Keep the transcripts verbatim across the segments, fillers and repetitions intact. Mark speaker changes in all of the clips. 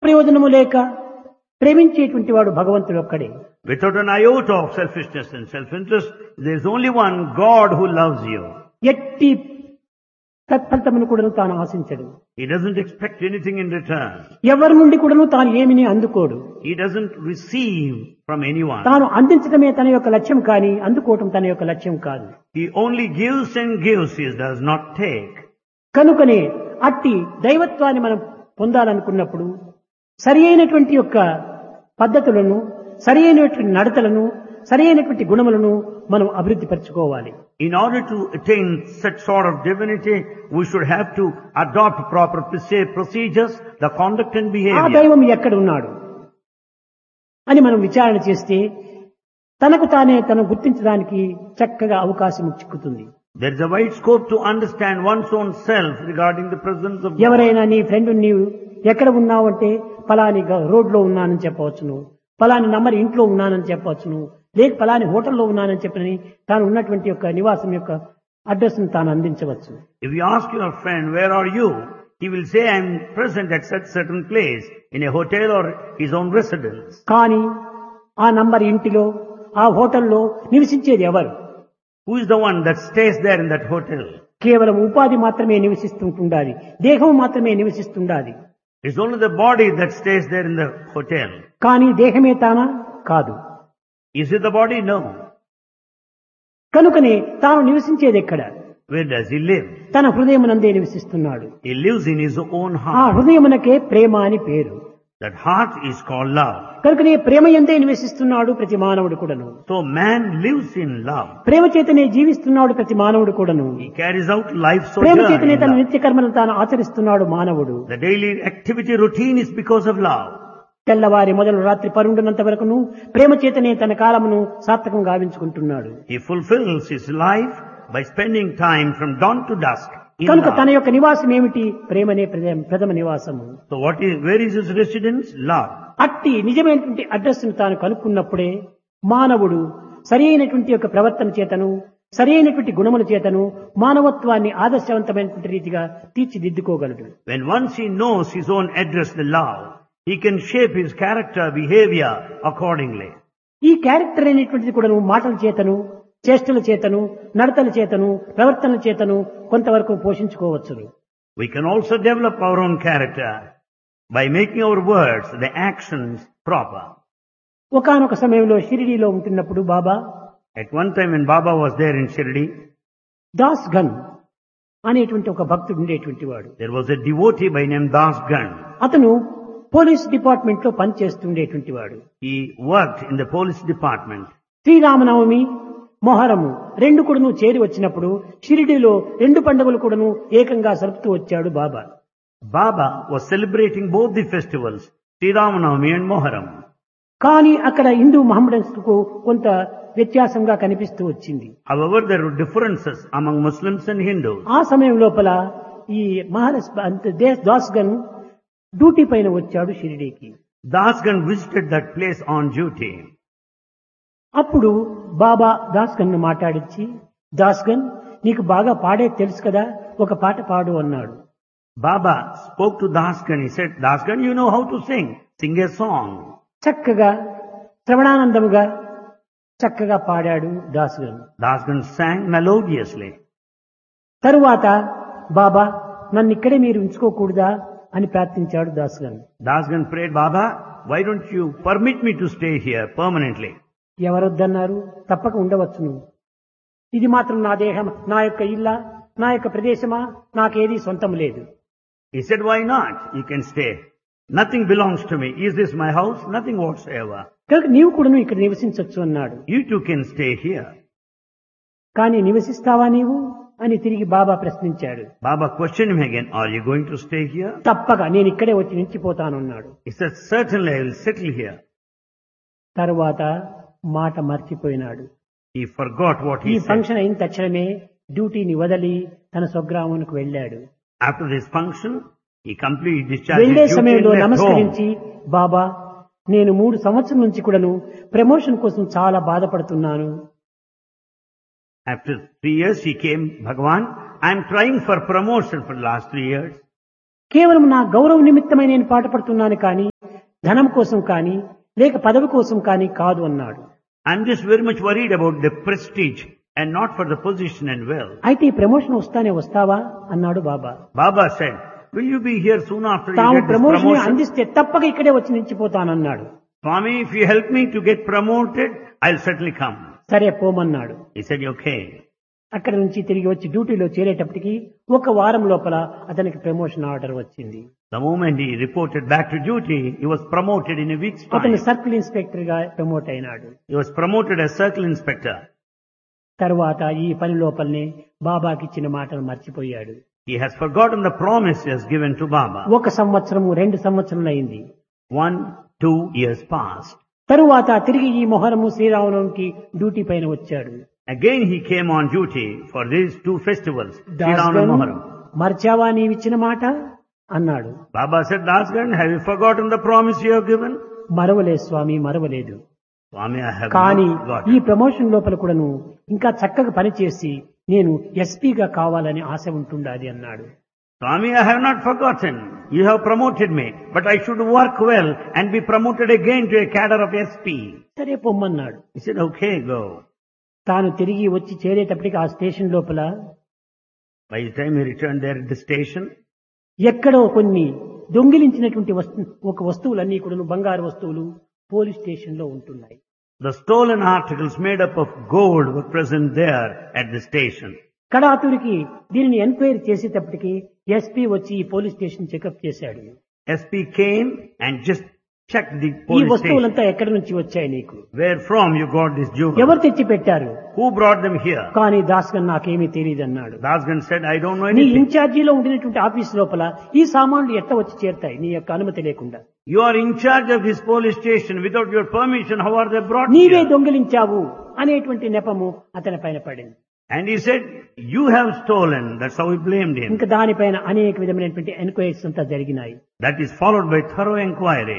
Speaker 1: ప్రయోజనము లేక ప్రేమించేటువంటి వాడు భగవంతుడు ఒక్కడే.
Speaker 2: Without an iota of selfishness and self-interest, there is only one God who loves you.
Speaker 1: ఎట్టి తత్ఫలితమును కూడాను తాను ఆశించడు.
Speaker 2: He doesn't expect anything in return.
Speaker 1: ఎవరి నుండి కూడాను తాను ఏమిని అందుకోడు.
Speaker 2: He doesn't receive from anyone.
Speaker 1: తాను అందించడమే తన యొక్క లక్ష్యం కానీ అందుకోవటం తన యొక్క లక్ష్యం కాదు.
Speaker 2: He only gives and gives, he does not take.
Speaker 1: కనుకనే అట్టి దైవత్వాన్ని మనం పొందాలనుకున్నప్పుడు సరి అయినటువంటి యొక్క పద్ధతులను, సరి అయినటువంటి నడతలను, సరి అయినటువంటి గుణములను మనం అభివృద్ధి పరచుకోవాలి.
Speaker 2: In order to attain such sort of divinity, we should have to adopt proper procedures, the conduct and
Speaker 1: ఆ
Speaker 2: behavior.
Speaker 1: దైవం ఎక్కడ ఉన్నాడు అని మనం విచారణ చేస్తే తనకు తానే తను గుర్తించడానికి చక్కగా అవకాశం చిక్కుతుంది.
Speaker 2: There is a wide scope to understand one's own self regarding the presence of God.
Speaker 1: ఎవరైనా నీ ఫ్రెండ్ నీవు ఎక్కడ ఉన్నావు అంటే ఫలాని రోడ్లో ఉన్నానని చెప్పవచ్చును, ఫలాని నంబర్ ఇంట్లో ఉన్నానని చెప్పవచ్చును, లేక ఫలాని హోటల్లో ఉన్నానని చెప్పని తాను ఉన్నటువంటి యొక్క నివాసం యొక్క అడ్రస్ ను తాను అందించవచ్చు.
Speaker 2: If you ask your friend, where are you? He will say, I am present at such certain place, in a hotel or his own residence.
Speaker 1: కానీ ఆ నంబర్ ఇంటిలో ఆ హోటల్లో నివసించేది ఎవరు?
Speaker 2: Who is the one that stays there in that hotel?
Speaker 1: కేవలం ఉపాధి మాత్రమే నివసిస్తుండాలి, దేహం మాత్రమే నివసిస్తుండాలి.
Speaker 2: It's only the body that stays there in the hotel.
Speaker 1: కానీ దేహమే తానా? కాదు.
Speaker 2: Is it the body? No.
Speaker 1: కనుకనే తాను నివసించేది ఎక్కడ?
Speaker 2: Where does he live?
Speaker 1: తన హృదయమునందే నివసిస్తున్నాడు.
Speaker 2: He lives in his own
Speaker 1: ఆ
Speaker 2: heart.
Speaker 1: హృదయమునకే ప్రేమ అని పేరు.
Speaker 2: That heart is called love.
Speaker 1: కనుకనే ప్రేమ ఎందే నివసిస్తున్నాడు ప్రతి మానవుడు కూడాను.
Speaker 2: So man lives in love.
Speaker 1: ప్రేమ చేతనే జీవిస్తున్నాడు ప్రతి మానవుడు కూడాను.
Speaker 2: He carries out life
Speaker 1: Prema
Speaker 2: sojourn
Speaker 1: చేతనే
Speaker 2: in
Speaker 1: తన
Speaker 2: love.
Speaker 1: నిత్య కర్మలను తాను ఆచరిస్తున్నాడు మానవుడు.
Speaker 2: The daily activity routine is because of love.
Speaker 1: తెల్లవారి మొదలు రాత్రి పరుండునంత వరకును ప్రేమ చేతనే తన కాలమును సార్థకం గావించుకుంటున్నాడు.
Speaker 2: He fulfills his life by spending time from dawn to dusk in
Speaker 1: కనుక తన
Speaker 2: love.
Speaker 1: యొక్క నివాసం ఏమిటి? ప్రేమనే ప్రథమ- ప్రథమ నివాసము.
Speaker 2: So what is, where is his residence? Love.
Speaker 1: అట్టి నిజమైనటువంటి అడ్రస్ ను తాను కనుక్కున్నప్పుడే మానవుడు సరి అయినటువంటి యొక్క ప్రవర్తన చేతను, సరి అయినటువంటి గుణముల చేతను మానవత్వాన్ని ఆదర్శవంతమైనటువంటి రీతిగా తీర్చిదిద్దుకోగలడు.
Speaker 2: When once he knows his own address, the love, he can shape his character, behavior accordingly.
Speaker 1: ఈ క్యారెక్టర్ అనేటువంటిది కూడా మాటల చేతను, చేష్టల చేతను, నడతల చేతను, ప్రవర్తన చేతను కొంతవరకు పోషించుకోవచ్చును.
Speaker 2: We can also develop our own character by making our words, the actions proper.
Speaker 1: ఒకానొక సమయంలో షిరిడీలో ఉంటున్నప్పుడు బాబా
Speaker 2: At one time when Baba was there in Shirdi,
Speaker 1: Das gun అనేటువంటి ఒక భక్తుడు ఉండేటువంటి వాడు.
Speaker 2: there was a devotee by name Das Gan.
Speaker 1: అతను పోలీస్ డిపార్ట్మెంట్ లో పనిచేస్తుండేటువంటి వాడు.
Speaker 2: He worked in the police department.
Speaker 1: Sri Rama Navami, Muharram రెండు కూడాను చేరి వచ్చినప్పుడు షిరిడీలో రెండు పండుగలు కూడాను ఏకంగా జరుపుతూ వచ్చాడు బాబా.
Speaker 2: Baba was celebrating both the festivals, Sri Ramanavami and Moharam.
Speaker 1: కానీ అక్కడ హిందూ మహమ్మడన్స్ కు కొంత వ్యత్యాసంగా కనిపిస్తూ వచ్చింది.
Speaker 2: However, there were differences among Muslims and Hindus.
Speaker 1: ఆ సమయం లోపల ఈ మహారాష్ట్ర దాస్ గన్ డ్యూటీ పైన వచ్చాడు షిరిడీకి.
Speaker 2: Das Gan visited that place on duty.
Speaker 1: అప్పుడు బాబా దాస్ గన్ ను మాట్లాడించి, దాస్ గన్ నీకు బాగా పాడే తెలుసు కదా, ఒక పాట పాడు అన్నాడు.
Speaker 2: Baba spoke to Das Gan. He said, Das Gan, you know how to sing. Sing a song.
Speaker 1: చక్కగా శ్రవణానందముగా చక్కగా పాడాడు Das gun.
Speaker 2: Das Gan sang melodiously.
Speaker 1: తరువాత బాబా నన్ను ఇక్కడే మీరు ఉంచుకోకూడదా అని ప్రార్థించాడు Das gun.
Speaker 2: Das Gan prayed, Baba, why don't you permit me to stay here permanently?
Speaker 1: ఎవరొద్దన్నారు? తప్పక ఉండవచ్చును. ఇది మాత్రం నా దేహం, నా యొక్క ఇల్లా, నా యొక్క ప్రదేశమా, నాకేదీ సొంతం లేదు.
Speaker 2: He said, why not? You can stay. Nothing belongs to me. Is this my house? Nothing whatsoever.
Speaker 1: కనుక నీవు కూడాను ఇక్కడ నివసించవచ్చు అన్నాడు.
Speaker 2: You too can stay here.
Speaker 1: కానీ నివసిస్తావా నీవు అని తిరిగి బాబా ప్రశ్నించాడు.
Speaker 2: Baba questioned him again, are you going to stay here?
Speaker 1: తప్పక నేను ఇక్కడే వచ్చి నిలిచిపోతానన్నాడు.
Speaker 2: He said, certainly I will settle here.
Speaker 1: తరువాత మాట మర్చిపోయినాడు.
Speaker 2: He forgot what
Speaker 1: ఈ
Speaker 2: he said.
Speaker 1: ఫంక్షన్ అయిన తక్షణమే డ్యూటీని వదిలి తన స్వగ్రామానికి వెళ్ళాడు.
Speaker 2: After this function, he completely discharged
Speaker 1: వెళ్లే
Speaker 2: his duty and
Speaker 1: సమయంలో
Speaker 2: left home.
Speaker 1: నమస్కరించి, బాబా నేను మూడు సంవత్సరం నుంచి కూడాను ప్రమోషన్ కోసం చాలా బాధపడుతున్నాను.
Speaker 2: After three years he came, Bhagavan, I am trying for promotion for the last three years.
Speaker 1: కేవలం నా గౌరవ నిమిత్తమై నేను పాటుపడుతున్నాను కానీ ధనం కోసం కానీ లేక పదవి కోసం కానీ కాదు అన్నాడు.
Speaker 2: I'm just very much worried about the prestige and not for the position and wealth.
Speaker 1: అయితే ఈ ప్రమోషన్ వస్తానే వస్తావా అన్నాడు బాబా.
Speaker 2: Baba said, will you be here soon after you
Speaker 1: తాము
Speaker 2: get this
Speaker 1: ప్రమోషన్
Speaker 2: promotion?
Speaker 1: అందిస్తే తప్పక ఇక్కడే వచ్చి నిలిచిపోతానన్నాడు.
Speaker 2: Swami, if you help me to get promoted, I'll certainly come.
Speaker 1: సరే పోమన్నాడు.
Speaker 2: He said, okay.
Speaker 1: అక్కడి నుంచి తిరిగి వచ్చి డ్యూటీలో చేరేటప్పటికి ఒక వారం లోపల అతనికి ప్రమోషన్ ఆర్డర్ వచ్చింది.
Speaker 2: The moment he reported back to duty, he was promoted in a week's
Speaker 1: అతను
Speaker 2: time.
Speaker 1: సర్కిల్ ఇన్స్పెక్టర్ గా ప్రమోట్ అయినాడు.
Speaker 2: He was promoted as circle inspector.
Speaker 1: తర్వాత ఈ పని లోపలనే బాబాకి ఇచ్చిన మాటను మర్చిపోయాడు.
Speaker 2: He has forgotten the promise he has given to Baba.
Speaker 1: ఒక సంవత్సరము రెండు సంవత్సరములు అయింది.
Speaker 2: One, two years passed.
Speaker 1: తరువాత తిరిగి ఈ మొహరము శ్రీరామనవమికి డ్యూటీ పైన వచ్చాడు.
Speaker 2: Again he came on duty for these two festivals, Sri Ram and
Speaker 1: దాస్గన్,
Speaker 2: Moharram.
Speaker 1: మర్చావా నీవిచ్చిన మాట అన్నాడు.
Speaker 2: Baba said, Dasgan, have you forgotten the promise you have given?
Speaker 1: మరవలేదు Swamy, మరవలేదు.
Speaker 2: Swami, I have
Speaker 1: కానీ
Speaker 2: not
Speaker 1: ఈ
Speaker 2: forgotten.
Speaker 1: ప్రమోషన్ లోపల కూడాను ఇంకా చక్కగా పనిచేసి నేను ఎస్పీగా కావాలని ఆశ ఉంటుండాది అన్నాడు.
Speaker 2: Swami, I have not forgotten. You have promoted me, but I should work well and be promoted again to a cadre of S P.
Speaker 1: సరే పొమ్మన్నాడు.
Speaker 2: He said, okay, go.
Speaker 1: తాను తిరిగి వచ్చి చేరేటప్పటికి ఆ స్టేషన్ లోపల
Speaker 2: By the time he returned there at the station,
Speaker 1: ఎక్కడో కొన్ని దొంగిలించినటువంటి వస్తు ఒక వస్తువులన్నీ కూడా బంగారు వస్తువులు పోలీస్ స్టేషన్ లో ఉంటున్నాయి.
Speaker 2: the stolen articles made up of gold were present there at the station.
Speaker 1: కడాతురికి దీనిని ఎంక్వైరీ చేసేటప్పటికి ఎస్పీ వచ్చి ఈ పోలీస్ స్టేషన్ చెకప్ చేశాడు.
Speaker 2: S P came and just checked the
Speaker 1: ఈ
Speaker 2: police station.
Speaker 1: వస్తువులంతా ఎక్కడి నుంచి వచ్చాయి నీకు?
Speaker 2: Where from you got this jewelry?
Speaker 1: ఎవరు తెచ్చి పెట్టారు?
Speaker 2: Who brought them here?
Speaker 1: కానీ దాస్గన్ నాకేమీ తెలియదు అన్నాడు.
Speaker 2: Dasgan said, I don't know
Speaker 1: నీ
Speaker 2: anything.
Speaker 1: ఇన్ఛార్జీలో ఉండినటువంటి ఆఫీస్ లోపల ఈ సామాన్లు ఎట్లా వచ్చి చేరుతాయి నీ యొక్క అనుమతి లేకుండా?
Speaker 2: You are in charge of this police station. Without your permission, how are they brought
Speaker 1: నీవే
Speaker 2: here?
Speaker 1: దొంగిలించావు అనేటువంటి నెపము అతని పైన పడింది.
Speaker 2: And he said, you have stolen. That's how he blamed him.
Speaker 1: ఇంకా దానిపైన అనేక విధమైనటువంటి ఎంక్వైరీస్ అంతా జరిగినాయి.
Speaker 2: That is followed by thorough inquiry.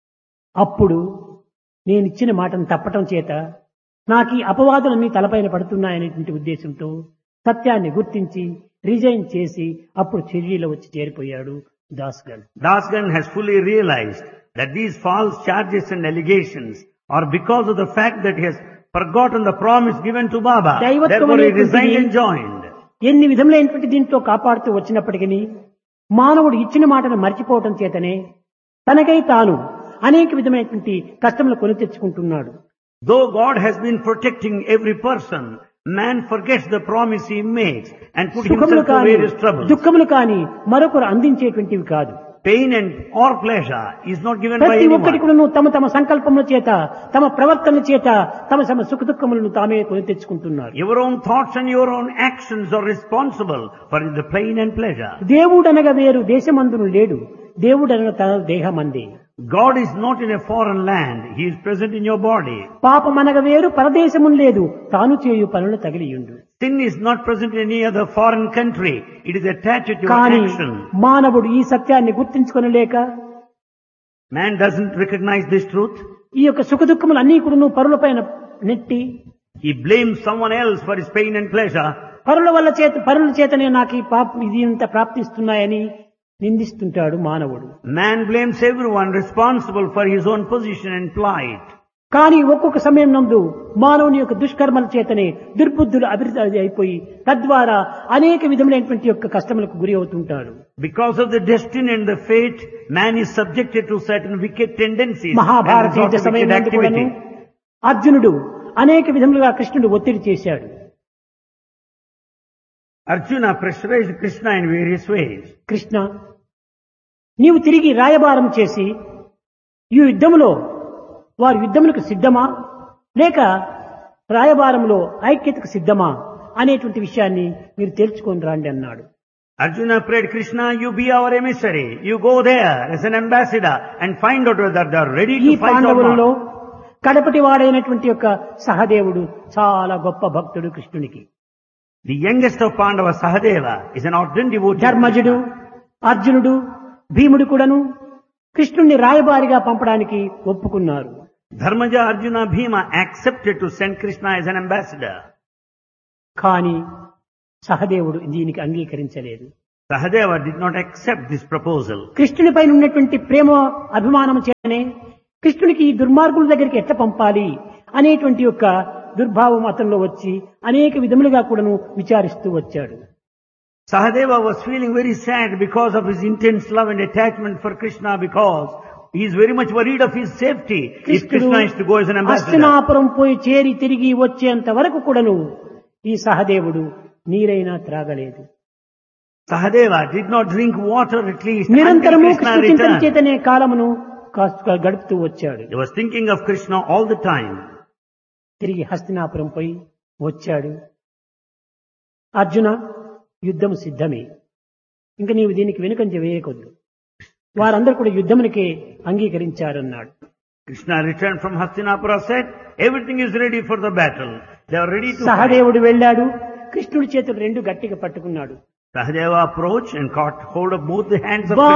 Speaker 1: అప్పుడు నేను ఇచ్చిన మాటను తప్పటం చేత నాకు ఈ అపవాదులన్నీ తలపైన పడుతున్నాయనేటువంటి ఉద్దేశంతో సత్యాన్ని గుర్తించి రిజైన్ చేసి అప్పుడు చర్యలో వచ్చి చేరిపోయాడు దాస్గన్.
Speaker 2: Dasgan has fully realized that these false charges and allegations are because of the fact that he has forgotten the promise given to Baba. Therefore he resigned and joined.
Speaker 1: ఎన్ని విధములైనటువంటి దీంట్లో కాపాడుతూ వచ్చినప్పటికీ మానవుడు ఇచ్చిన మాటను మర్చిపోవటం చేతనే తనకై తాను అనేక విధమైనటువంటి కష్టములు కొని తెచ్చుకుంటున్నాడు.
Speaker 2: Though God has been protecting every person, man forgets the promise he makes and put
Speaker 1: సుఖములు
Speaker 2: himself to
Speaker 1: కాని
Speaker 2: various troubles.
Speaker 1: దుఃఖములు కాని మరొకరు అందించేటువంటివి కాదు.
Speaker 2: Pain and or pleasure is not given by
Speaker 1: ప్రతి ఒక్కటి
Speaker 2: anyone.
Speaker 1: కూడా తమ తమ సంకల్పముల చేత తమ ప్రవర్తన చేత తమ తమ సుఖ దుఃఖములను తామే కొని తెచ్చుకుంటున్నారు.
Speaker 2: Your own thoughts and your own actions are responsible for the pain and pleasure.
Speaker 1: దేవుడనగా వేరు దేశమందును లేడు, దేవుడనగా తన దేహమందే.
Speaker 2: God is not in a foreign land. He is present in your body.
Speaker 1: పాపమనగా వేరు పరదేశమును లేదు, తాను చేయు పనులు తగిలియుండు.
Speaker 2: Sin is not present in any other foreign country. It is attached to your
Speaker 1: కానీ
Speaker 2: action.
Speaker 1: మానవుడు ఈ సత్యాన్ని గుర్తించుకొనలేక
Speaker 2: Man doesn't recognize this truth.
Speaker 1: ఈ యొక్క సుఖ దుఃఖములు అన్ని కూడా పరుల పైన నెట్టి
Speaker 2: He blames someone else for his pain and pleasure.
Speaker 1: పరుల వల్ల చేత పరుల చేతనే నాకు ఈ పాపం ఇది ఇంత ప్రాప్తిస్తున్నాయని నిందిస్తుంటాడు మానవుడు.
Speaker 2: Man blames everyone responsible for his own position and plight.
Speaker 1: కానీ ఒక్కొక్క సమయం నందు మానవుని యొక్క దుష్కర్మల చేతనే దుర్బుద్ధులు అభివృద్ధి అయిపోయి తద్వారా అనేక విధములైనటువంటి యొక్క కష్టములకు గురి అవుతుంటాడు.
Speaker 2: Because of the destiny and the fate, man is subjected to certain wicked tendencies.
Speaker 1: Mahabharata
Speaker 2: and
Speaker 1: యుద్ధ
Speaker 2: resort to
Speaker 1: సమయం
Speaker 2: wicked
Speaker 1: నందు కూడాను
Speaker 2: activity.
Speaker 1: అర్జునుడు అనేక విధములుగా కృష్ణుడు ఒత్తిడి చేశాడు.
Speaker 2: Arjuna pressurized Krishna in various ways.
Speaker 1: Krishna, నీవు తిరిగి రాయబారం చేసి ఈ యుద్ధములో వారి యుద్ధములకు సిద్ధమా లేక రాయబారంలో ఐక్యతకు సిద్ధమా అనేటువంటి విషయాన్ని మీరు తెలుసుకొని రండి అన్నాడు.
Speaker 2: Arjuna prayed, Krishna, you be our emissary. You go there as an ambassador and find out whether they are ready
Speaker 1: ఈ
Speaker 2: to fight or
Speaker 1: పాండవులలో
Speaker 2: not.
Speaker 1: కడపటి వాడైనటువంటి యొక్క సహదేవుడు చాలా గొప్ప భక్తుడు కృష్ణునికి.
Speaker 2: The youngest of Pandava, Sahadeva, is an ardent devotee.
Speaker 1: ధర్మజుడు, అర్జునుడు, భీముడు కూడాను కృష్ణుణ్ణి రాయబారిగా పంపడానికి ఒప్పుకున్నారు.
Speaker 2: Dharmaja, Arjuna, Bhima accepted to send Krishna as an ambassador.
Speaker 1: కానీ సహదేవుడు దీనికి అంగీకరించలేదు.
Speaker 2: Sahadeva did not accept this proposal.
Speaker 1: కృష్ణుని పైన ఉన్నటువంటి ప్రేమ అభిమానం చేతనే కృష్ణునికి ఈ దుర్మార్గుల దగ్గరికి ఎట్లా పంపాలి అనేటువంటి యొక్క దుర్భావం అతనిలో వచ్చి అనేక విధములుగా కూడాను విచారిస్తూ వచ్చాడు.
Speaker 2: Sahadeva was feeling very sad because of his intense love and attachment for Krishna, because he is very much worried of his safety if Krishna is to go as an ambassador.
Speaker 1: Hastinapuram పోయి చేరి తిరిగి వచ్చేంత వరకు కూడాను ఈ సహదేవుడు నీరైనా త్రాగలేదు.
Speaker 2: Sahadeva did not drink water at least until
Speaker 1: నిరంతరము
Speaker 2: Krishna
Speaker 1: Krishna చింతన
Speaker 2: returned.
Speaker 1: చేతనే కాలమును కాస్త గడుపుతూ వచ్చాడు.
Speaker 2: He was thinking of Krishna all the time.
Speaker 1: తిరిగి హస్తినాపురం పోయి వచ్చాడు. అర్జున, యుద్ధం సిద్ధమే, ఇంకా నీవు దీనికి వెనుకంజ వేయకొద్దు. వారందరూ కూడా యుద్ధమునికే అంగీకరించారన్నాడు.
Speaker 2: Krishna returned from Hastinapura, said, everything is ready for the battle. They are ready to fight.
Speaker 1: సహదేవుడు వెళ్ళాడు. కృష్ణుడి చేతులు రెండు గట్టిగా పట్టుకున్నాడు.
Speaker 2: Sahadeva approached and caught hold of both the hands of
Speaker 1: వా